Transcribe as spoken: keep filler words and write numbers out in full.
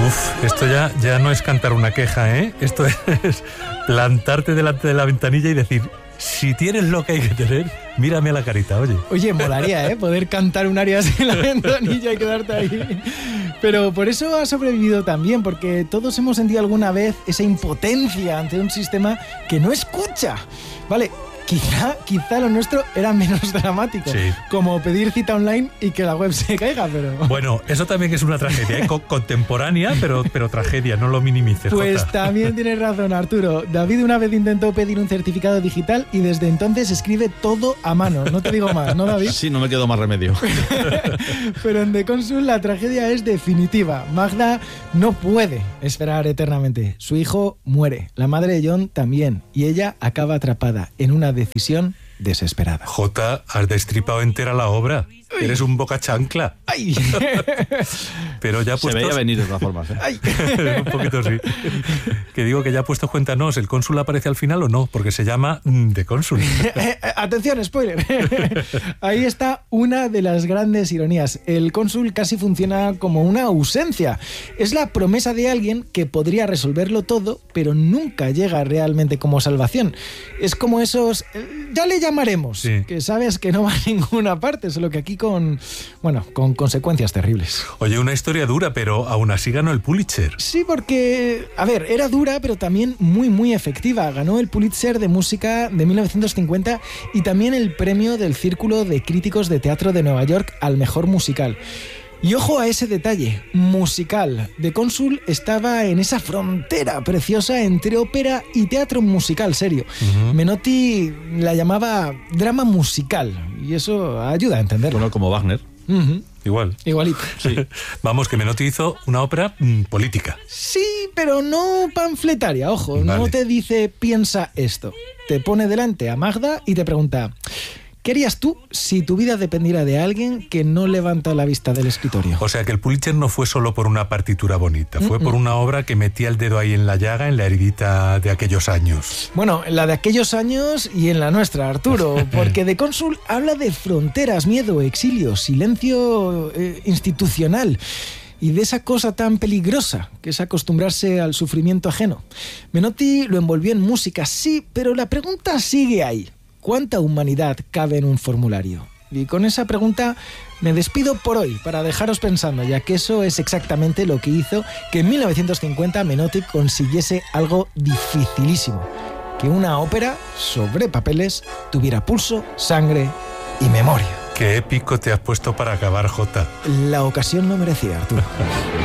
Uf, esto ya, ya no es cantar una queja, ¿eh? Esto es plantarte delante de la ventanilla y decir, si tienes lo que hay que tener, mírame a la carita, oye. Oye, molaría, ¿eh? Poder cantar un aria en la ventanilla y quedarte ahí. Pero por eso ha sobrevivido también, porque todos hemos sentido alguna vez esa impotencia ante un sistema que no escucha. Vale, quizá, quizá lo nuestro era menos dramático, sí, como pedir cita online y que la web se caiga, pero... Bueno, eso también es una tragedia, ¿eh? Co- contemporánea, pero, pero tragedia, no lo minimices. Pues Jota. también tienes razón, Arturo. David una vez intentó pedir un certificado digital y desde entonces escribe todo a mano. No te digo más, ¿no, David? Sí, no me quedó más remedio. Pero en The Consul la tragedia es definitiva. Magda no puede esperar eternamente. Su hijo muere, la madre de John también, y ella acaba atrapada en una decisión desesperada. Jota, has destripado entera la obra. Uy. Eres un boca chancla. ¡Ay! Pero ya puestos... Se veía venir de todas formas, ¿eh? ¡Ay! Un poquito sí. Que digo que ya puesto cuéntanos, ¿el cónsul aparece al final o no? Porque se llama mm, The Consul. Atención, spoiler. Ahí está una de las grandes ironías. El cónsul casi funciona como una ausencia. Es la promesa de alguien que podría resolverlo todo, pero nunca llega realmente como salvación. Es como esos... Ya le llamaremos, sí, que sabes que no va a ninguna parte, solo que aquí con, bueno, con consecuencias terribles. Oye, una historia dura, pero aún así ganó el Pulitzer. Sí, porque, a ver, era dura, pero también muy, muy efectiva. Ganó el Pulitzer de música de mil novecientos cincuenta y también el premio del Círculo de Críticos de Teatro de Nueva York al mejor musical. Y ojo a ese detalle, musical. The Consul estaba en esa frontera preciosa entre ópera y teatro musical serio. Uh-huh. Menotti la llamaba drama musical y eso ayuda a entenderlo. Bueno, como Wagner. Uh-huh. Igual. Igualito. Sí. Vamos, que Menotti hizo una ópera mmm, política. Sí, pero no panfletaria, ojo. Vale. No te dice piensa esto. Te pone delante a Magda y te pregunta... ¿Qué harías tú si tu vida dependiera de alguien que no levanta la vista del escritorio? O sea, que el Pulitzer no fue solo por una partitura bonita, fue Mm-mm. por una obra que metía el dedo ahí en la llaga, en la heridita de aquellos años. Bueno, en la de aquellos años y en la nuestra, Arturo, porque The Consul habla de fronteras, miedo, exilio, silencio eh, institucional y de esa cosa tan peligrosa que es acostumbrarse al sufrimiento ajeno. Menotti lo envolvió en música, sí, pero la pregunta sigue ahí. ¿Cuánta humanidad cabe en un formulario? Y con esa pregunta me despido por hoy, para dejaros pensando, ya que eso es exactamente lo que hizo que en mil novecientos cincuenta Menotti consiguiese algo dificilísimo, que una ópera sobre papeles tuviera pulso, sangre y memoria. Qué épico te has puesto para acabar, Jota. La ocasión lo merecía, Arturo.